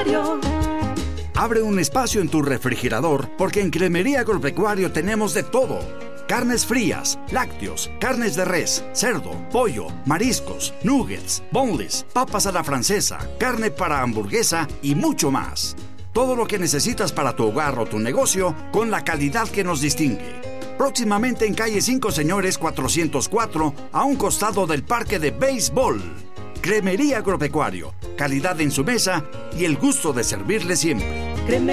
Agropecuario. Abre un espacio en tu refrigerador porque en Cremería Agropecuario tenemos de todo. Carnes frías, lácteos, carnes de res, cerdo, pollo, mariscos, nuggets, boneless, papas a la francesa, carne para hamburguesa y mucho más. Todo lo que necesitas para tu hogar o tu negocio con la calidad que nos distingue. Próximamente en calle 5 Señores 404, a un costado del Parque de Béisbol. Cremería Agropecuario, calidad en su mesa y el gusto de servirle siempre.